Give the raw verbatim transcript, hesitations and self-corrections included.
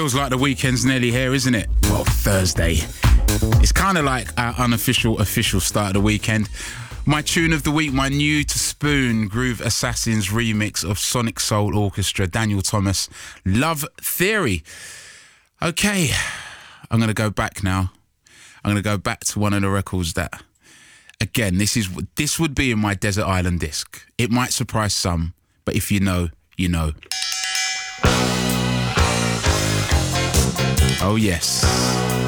Feels like the weekend's nearly here, isn't it? Well, Thursday. It's kind of like our unofficial, official start of the weekend. My tune of the week, my new to Spoon Groove Assassins remix of Sonic Soul Orchestra, Daniel Thomas, Love Theory. Okay, I'm going to go back now. I'm going to go back to one of the records that, again, this is this would be in my Desert Island disc. It might surprise some, but if you know, you know. Oh yes.